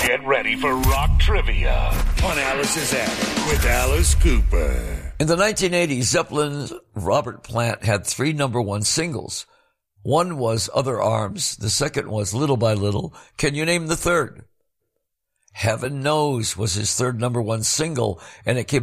Get ready for rock trivia on Alice's Attic with Alice Cooper. In the 1980s, Zeppelin's Robert Plant had 3 number 1 singles. One was Other Arms. The second was Little by Little. Can you name the third? Heaven Knows was his 3rd number 1 single, and it came